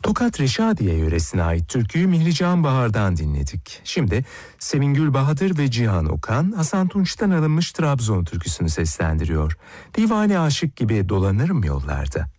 Tokat Reşadiye yöresine ait türküyü Mihrican Bahar'dan dinledik. Şimdi Sevingül Bahadır ve Cihan Okan, Hasan Tunç'tan alınmış Trabzon türküsünü seslendiriyor. Divane aşık gibi dolanırım yollarda.